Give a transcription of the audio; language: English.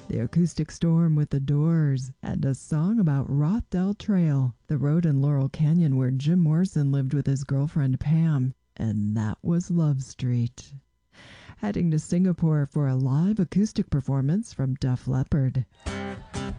The Acoustic Storm with The Doors, and a song about Rothdale Trail, the road in Laurel Canyon where Jim Morrison lived with his girlfriend Pam, and that was Love Street. Heading to Singapore for a live acoustic performance from Def Leppard.